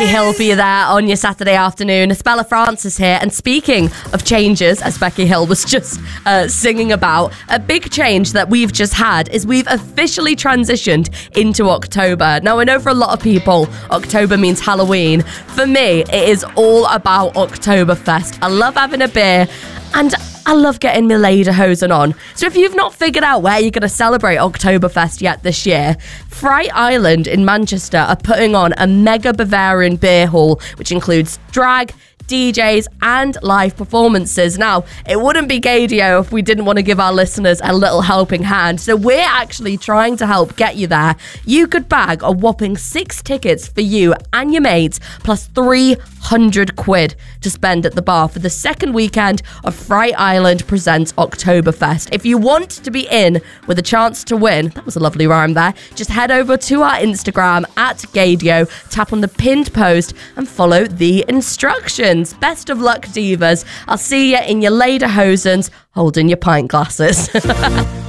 Becky Hill for you there on your Saturday afternoon. Bella Francis here. And speaking of changes, as Becky Hill was just singing about, a big change that we've just had is we've officially transitioned into October. Now, I know for a lot of people, October means Halloween. For me, it is all about Oktoberfest. I love having a beer and I love getting my lederhosen on. So if you've not figured out where you're going to celebrate Oktoberfest yet this year, Fright Island in Manchester are putting on a mega Bavarian beer hall, which includes drag, DJs and live performances. Now, it wouldn't be Gaydio if we didn't want to give our listeners a little helping hand. So we're actually trying to help get you there. You could bag a whopping 6 tickets for you and your mates, plus 300 quid to spend at the bar for the second weekend of Fright Island Presents Oktoberfest. If you want to be in with a chance to win, that was a lovely rhyme there, just head over to our Instagram at Gaydio, tap on the pinned post and follow the instructions. Best of luck, divas. I'll see you in your lederhosens holding your pint glasses.